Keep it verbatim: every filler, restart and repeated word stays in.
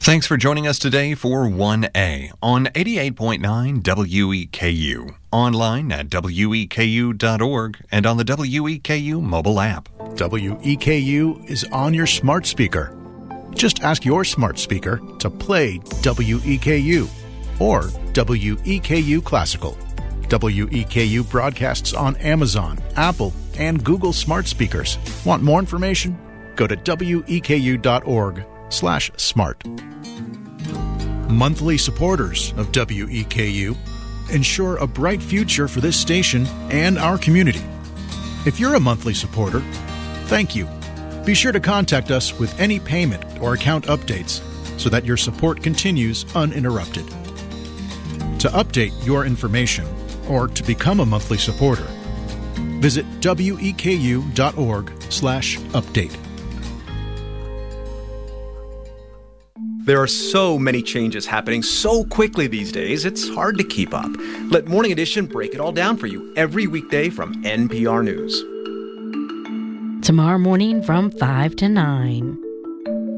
Thanks for joining us today for one A on eighty-eight point nine W E K U, online at W E K U dot org and on the W E K U mobile app. W E K U is on your smart speaker. Just ask your smart speaker to play W E K U or W E K U Classical. W E K U broadcasts on Amazon, Apple, and Google smart speakers. Want more information? Go to W E K U dot org slash smart. Monthly supporters of W E K U ensure a bright future for this station and our community. If you're a monthly supporter, thank you. Be sure to contact us with any payment or account updates so that your support continues uninterrupted. To update your information or to become a monthly supporter, visit W E K U dot org slash update. There are so many changes happening so quickly these days, it's hard to keep up. Let Morning Edition break it all down for you every weekday from N P R News. Tomorrow morning from five to nine.